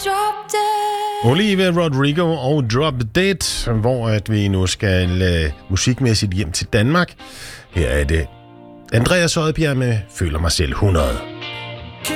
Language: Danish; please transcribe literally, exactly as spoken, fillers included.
Olivia Rodrigo og Drop Dead, hvor at vi nu skal uh, musikmæssigt hjem til Danmark. Her er det Andreas Odbjerg med Føler mig selv hundrede.